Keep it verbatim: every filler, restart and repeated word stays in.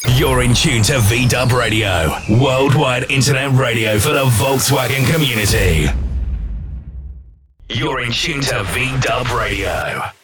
You're in tune to V-Dub Radio, worldwide internet radio for the Volkswagen community. You're in tune to V-Dub Radio.